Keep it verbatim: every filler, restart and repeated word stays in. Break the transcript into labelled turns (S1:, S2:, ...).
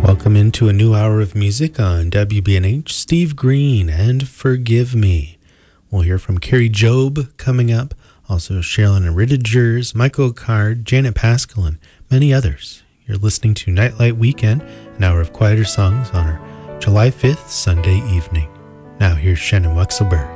S1: Welcome into a new hour of music on W B N H. Steve Green and Forgive Me. We'll hear from Carrie Job coming up, also Sherilyn Riddigers, Michael Card, Janet Paschal, and many others. You're listening to Nightlight Weekend, an hour of quieter songs on our July fifth Sunday evening. Now here's Shannon Wexelberg.